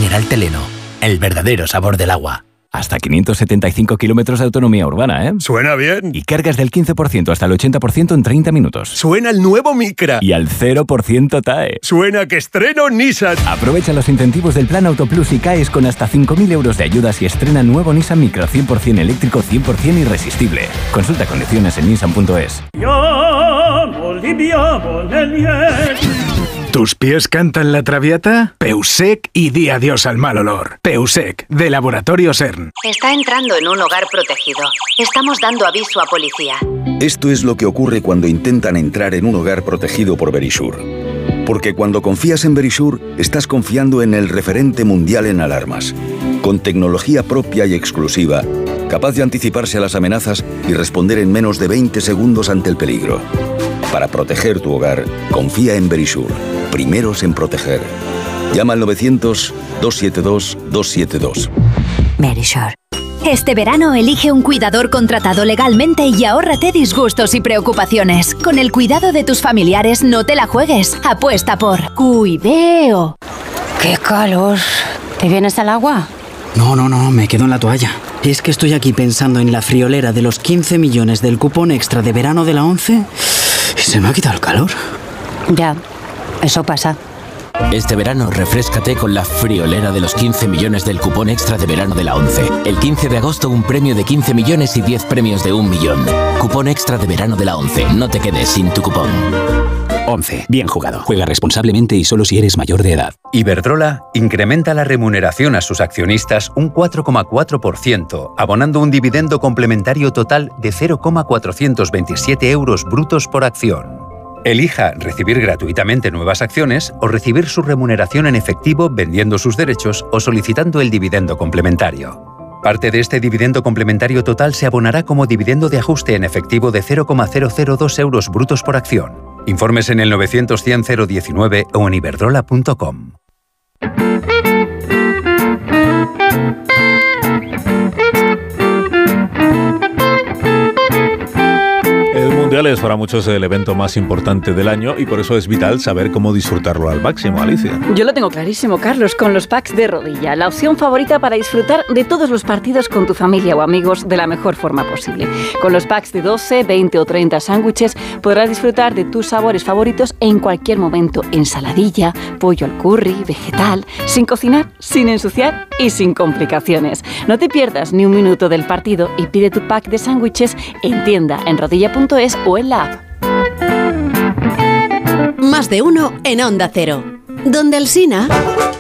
Mineral Teleno, el verdadero sabor del agua. Hasta 575 kilómetros de autonomía urbana, ¿eh? Suena bien. Y cargas del 15% hasta el 80% en 30 minutos. Suena el nuevo Micra. Y al 0% TAE. Suena que estreno Nissan. Aprovecha los incentivos del Plan Autoplus y caes con hasta 5.000 euros de ayudas y estrena nuevo Nissan Micra 100% eléctrico, 100% irresistible. Consulta condiciones en nissan.es. ¿Tus pies cantan la Traviata? Peusec y di adiós al mal olor. Peusec, de Laboratorio CERN. Está entrando en un hogar protegido. Estamos dando aviso a policía. Esto es lo que ocurre cuando intentan entrar en un hogar protegido por Verisure. Porque cuando confías en Verisure, estás confiando en el referente mundial en alarmas. Con tecnología propia y exclusiva, capaz de anticiparse a las amenazas y responder en menos de 20 segundos ante el peligro. Para proteger tu hogar, confía en Verisure. Primeros en proteger. Llama al 900-272-272. Verisure. Este verano elige un cuidador contratado legalmente y ahórrate disgustos y preocupaciones. Con el cuidado de tus familiares no te la juegues. Apuesta por Cuideo. ¡Qué calor! ¿Te vienes al agua? No, me quedo en la toalla. Es que estoy aquí pensando en la friolera de los 15 millones del cupón extra de verano de la 11 y se me ha quitado el calor. Ya, eso pasa. Este verano refréscate con la friolera de los 15 millones del cupón extra de verano de la 11. El 15 de agosto un premio de 15 millones y 10 premios de 1 millón. Cupón extra de verano de la 11. No te quedes sin tu cupón. 11. Bien jugado. Juega responsablemente y solo si eres mayor de edad. Iberdrola incrementa la remuneración a sus accionistas un 4,4%, abonando un dividendo complementario total de 0,427 euros brutos por acción. Elija recibir gratuitamente nuevas acciones o recibir su remuneración en efectivo vendiendo sus derechos o solicitando el dividendo complementario. Parte de este dividendo complementario total se abonará como dividendo de ajuste en efectivo de 0,002 euros brutos por acción. Informes en el 900-100-019 o en iberdrola.com. El Mundial es para muchos el evento más importante del año y por eso es vital saber cómo disfrutarlo al máximo, Alicia. Yo lo tengo clarísimo, Carlos, con los packs de rodilla, la opción favorita para disfrutar de todos los partidos con tu familia o amigos de la mejor forma posible. Con los packs de 12, 20 o 30 sándwiches podrás disfrutar de tus sabores favoritos en cualquier momento. Ensaladilla, pollo al curry, vegetal, sin cocinar, sin ensuciar y sin complicaciones. No te pierdas ni un minuto del partido y pide tu pack de sándwiches en tienda, en rodilla.es o en la app. Más de uno en Onda Cero. Donde Alsina.